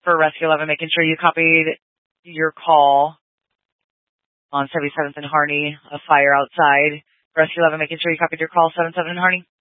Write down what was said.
for Rescue 11, making sure you copied your call on 77th and Harney, a fire outside. Rescue 11, making sure you copied your call, 77 and Harney.